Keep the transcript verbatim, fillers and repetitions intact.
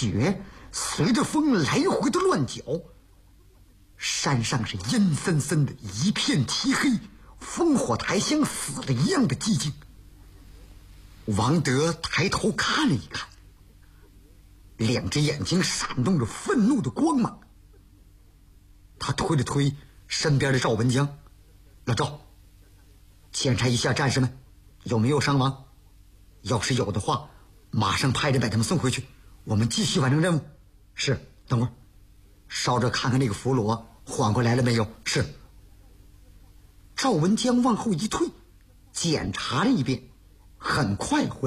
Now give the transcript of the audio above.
雪随着风来回的乱搅，山上是阴森森的一片漆黑，烽火台像死了一样的寂静。王德抬头看了一看，两只眼睛闪动着愤怒的光芒。他推了推身边的赵文江：“老赵，检查一下战士们有没有伤亡，要是有的话，马上派人把他们送回去，我们继续完成任务。”“是。”“等会儿，烧着看看那个俘虏缓过来了没有？”“是。”赵文江往后一退，检查了一遍，很快回